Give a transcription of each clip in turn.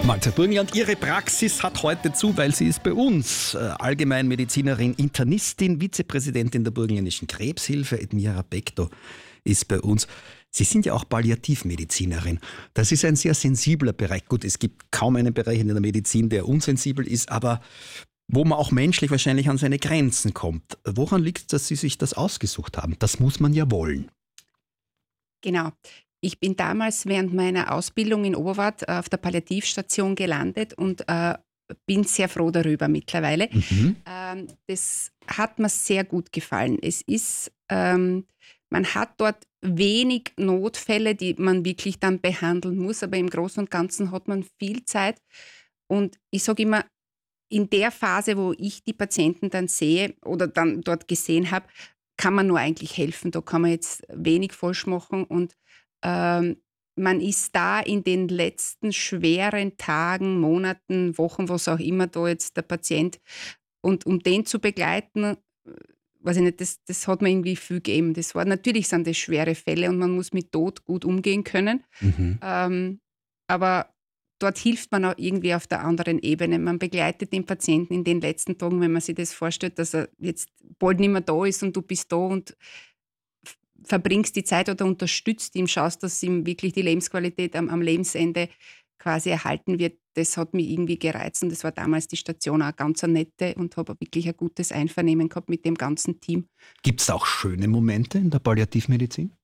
Malta Burgenland, ihre Praxis hat heute zu, weil sie ist bei uns. Allgemeinmedizinerin, Internistin, Vizepräsidentin der Burgenländischen Krebshilfe, Edmira Bekto, ist bei uns. Sie sind ja auch Palliativmedizinerin. Das ist ein sehr sensibler Bereich. Gut, es gibt kaum einen Bereich in der Medizin, der unsensibel ist, aber wo man auch menschlich wahrscheinlich an seine Grenzen kommt. Woran liegt es, dass Sie sich das ausgesucht haben? Das muss man ja wollen. Genau. Ich bin damals während meiner Ausbildung in Oberwart auf der Palliativstation gelandet und bin sehr froh darüber mittlerweile. Das hat mir sehr gut gefallen. Es ist, man hat dort wenig Notfälle, die man wirklich dann behandeln muss, aber im Großen und Ganzen hat man viel Zeit. Und ich sage immer, in der Phase, wo ich die Patienten dann sehe oder dann dort gesehen habe, kann man nur eigentlich helfen. Da kann man jetzt wenig falsch machen und man ist da in den letzten schweren Tagen, Monaten, Wochen, was auch immer da jetzt der Patient und um den zu begleiten, weiß ich nicht, das hat mir irgendwie viel gegeben. Natürlich sind das schwere Fälle und man muss mit Tod gut umgehen können, aber dort hilft man auch irgendwie auf der anderen Ebene. Man begleitet den Patienten in den letzten Tagen, wenn man sich das vorstellt, dass er jetzt bald nicht mehr da ist und du bist da und verbringst die Zeit oder unterstützt ihn, schaust, dass ihm wirklich die Lebensqualität am Lebensende quasi erhalten wird. Das hat mich irgendwie gereizt und das war damals die Station auch ganz eine nette und habe wirklich ein gutes Einvernehmen gehabt mit dem ganzen Team. Gibt es auch schöne Momente in der Palliativmedizin?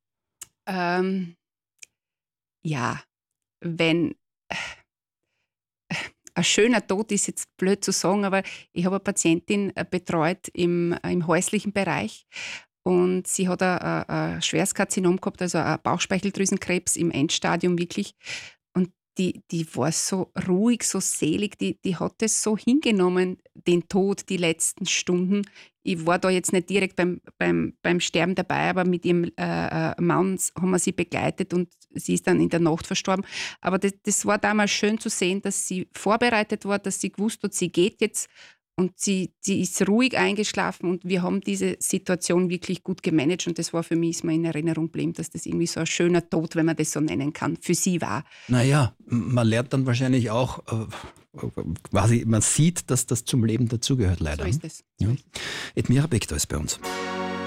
Ja, wenn ein schöner Tod ist jetzt blöd zu sagen, aber ich habe eine Patientin betreut im häuslichen Bereich. Und sie hat ein schweres Karzinom gehabt, also ein Bauchspeicheldrüsenkrebs im Endstadium wirklich. Und die war so ruhig, so selig, die hat das so hingenommen, den Tod, die letzten Stunden. Ich war da jetzt nicht direkt beim Sterben dabei, aber mit ihrem Mann haben wir sie begleitet und sie ist dann in der Nacht verstorben. Aber das war damals schön zu sehen, dass sie vorbereitet war, dass sie gewusst hat, sie geht jetzt. Und sie ist ruhig eingeschlafen und wir haben diese Situation wirklich gut gemanagt und das war für mich, ist mir in Erinnerung geblieben, dass das irgendwie so ein schöner Tod, wenn man das so nennen kann, für sie war. Naja, man lernt dann wahrscheinlich auch, quasi, man sieht, dass das zum Leben dazugehört leider. So ist es. Ja. Edmira Bekto ist bei uns.